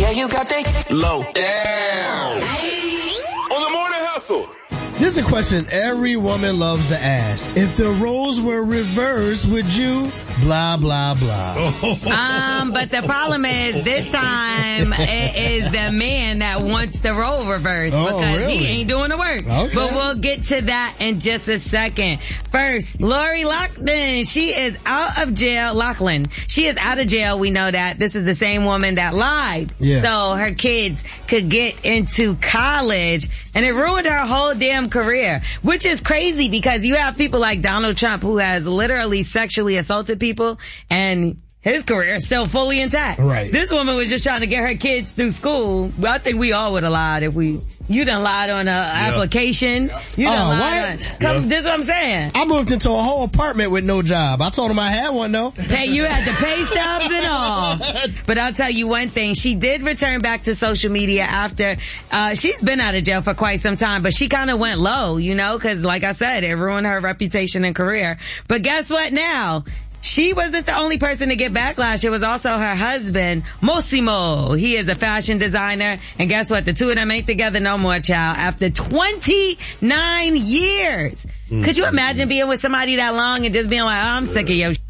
Yeah, you got that low down. On the Morning Hustle. Here's a question every woman loves to ask. If the roles were reversed, would you blah, blah, blah? But the problem is this time it is the man that wants the role reversed because he ain't doing the work. Okay. But we'll get to that in just a second. First, Lori Loughlin, she is out of jail. Loughlin, she is out of jail. We know that. This is the same woman that lied. Yeah. So her kids could get into college, and it ruined her whole damn career, which is crazy because you have people like Donald Trump who has literally sexually assaulted people and his career is still fully intact. Right. This woman was just trying to get her kids through school. Well, I think we all would have lied if you done lied on an application. You done lied on. This is what I'm saying. I moved into a whole apartment with no job. I told him I had one though. You had the pay stubs and all. But I'll tell you one thing. She did return back to social media after, she's been out of jail for quite some time, but she kind of went low, you know, cause like I said, it ruined her reputation and career. But guess what now? She wasn't the only person to get backlash. It was also her husband, Mossimo. He is a fashion designer. And guess what? The two of them ain't together no more, child. After 29 years. Could you imagine being with somebody that long and just being like, oh, I'm sick of your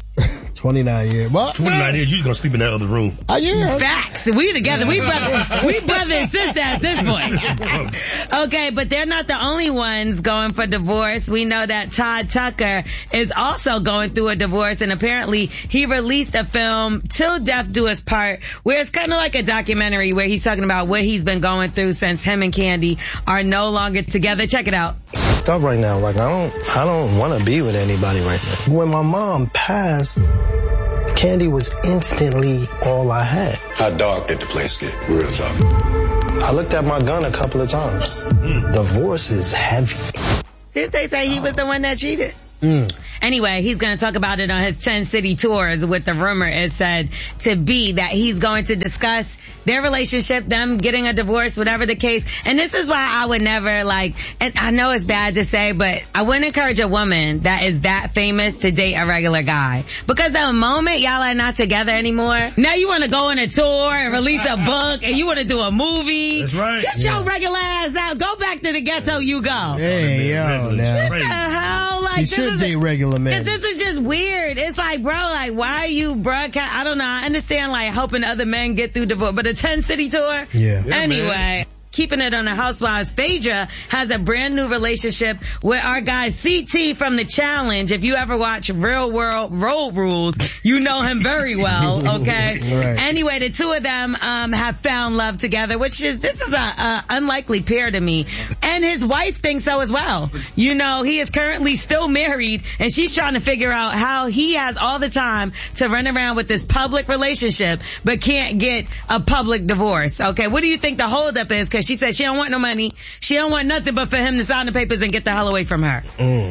29 years. Well, 29 years, you just gonna sleep in that other room. Yeah. Facts. We together. We brother and sister at this point. Okay, but they're not the only ones going for divorce. We know that Todd Tucker is also going through a divorce, and apparently he released a film, Till Death Do Us Part, where it's kind of like a documentary where he's talking about what he's been going through since him and Candy are no longer together. Check it out. Up right now, like I don't want to be with anybody right now. When my mom passed, Candy was instantly all I had. How dark did the place get? Real talk. I looked at my gun a couple of times. Divorce is heavy. Did they say he was the one that cheated? Anyway, he's going to talk about it on his 10-city tours with the rumor it said to be that he's going to discuss their relationship, them getting a divorce, whatever the case. And this is why I would never and I know it's bad to say, but I wouldn't encourage a woman that is that famous to date a regular guy. Because the moment y'all are not together anymore, now you want to go on a tour and release a book and you want to do a movie. That's right. Get your regular ass out. Go back to the ghetto you go. Hey, yo, now. What the hell? Like, you should date regular men. This is just weird. It's like, bro, like, why are you broadcast? I don't know. I understand, like, helping other men get through divorce, but a 10-city tour? Yeah. Anyway. Man. Keeping it on the Housewives, Phaedra has a brand new relationship with our guy CT from The Challenge. If you ever watch Real World Road Rules, you know him very well, okay? Right. Anyway, the two of them have found love together, this is a unlikely pair to me. And his wife thinks so as well. You know, he is currently still married, and she's trying to figure out how he has all the time to run around with this public relationship, but can't get a public divorce, okay? What do you think the holdup is? Because she said she don't want no money. She don't want nothing but for him to sign the papers and get the hell away from her.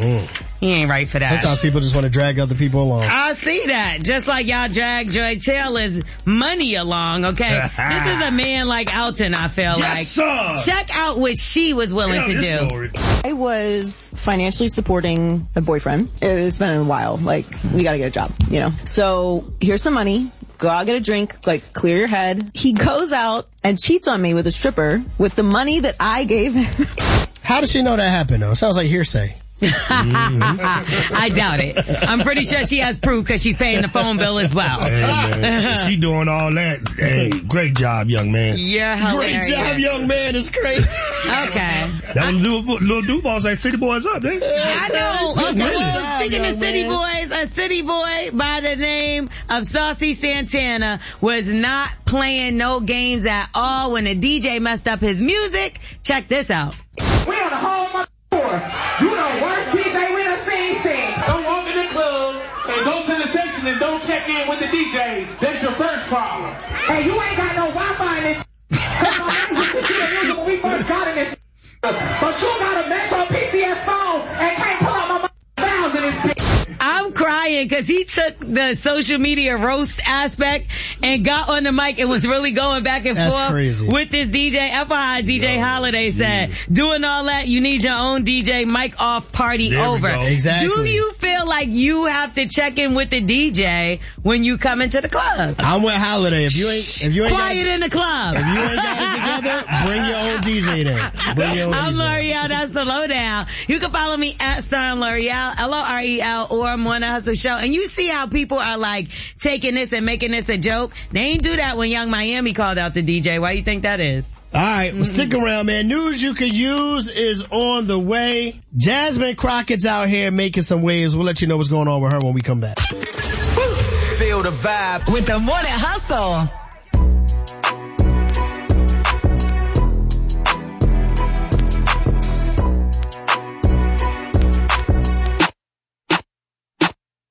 He ain't right for that. Sometimes people just want to drag other people along. I see that. Just like y'all drag Joy Taylor's money along, okay? This is a man like Elton, I feel like. Sir. Check out what she was willing to do. Story. I was financially supporting a boyfriend. It's been a while. Like, we gotta get a job, you know? So, here's some money. Go out, get a drink, like, clear your head. He goes out and cheats on me with a stripper with the money that I gave him. How does she know that happened, though? Sounds like hearsay. I doubt it. I'm pretty sure she has proof because she's paying the phone bill as well. Hey, man. She doing all that. Hey, great job, young man. You're hilarious. Great job, young man. It's crazy. Okay. That was little Duval say City Boys up, eh? I know. Okay, well, speaking of City Boys, a City Boy by the name of Saucy Santana was not playing no games at all when the DJ messed up his music. Check this out. We on the whole you the worst DJ we done seen. Don't walk in the club and go to the section and don't check in with the DJs. That's your first problem. Hey, you ain't got no Wi-Fi in this. When we first got in this. But you got a Metro PCS phone and can't pull out my files in this. I'm crying dying because he took the social media roast aspect and got on the mic and was really going back and forth with this DJ. FYI, DJ Holiday said, doing all that, you need your own DJ, mic off, party over. Exactly. Do you feel like you have to check in with the DJ when you come into the club? I'm with Holiday. If you ain't quiet in the club. If you ain't got it together, bring your own DJ then. I'm L'Oreal. That's the lowdown. You can follow me at L'Oreal, L'Orel, or Morning Hustle Show. And you see how people are like taking this and making this a joke. They ain't do that when Young Miami called out the DJ. Why you think that is? All right, well, stick around, man. News you could use is on the way. Jasmine Crockett's out here making some waves. We'll let you know what's going on with her when we come back. Feel the vibe with the Morning Hustle.